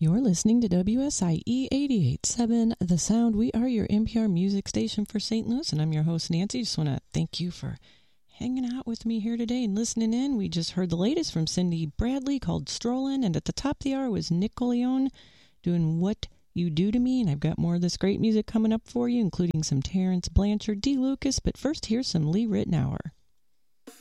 You're listening to WSIE 88.7 The Sound. We are your NPR music station for St. Louis, and I'm your host, Nancy. Just want to thank you for hanging out with me here today and listening in. We just heard the latest from Cindy Bradley called Strollin', and at the top of the hour was Nick Leone doing What You Do to Me, and I've got more of this great music coming up for you, including some Terrence Blanchard, D. Lucas, but first here's some Lee Ritenour.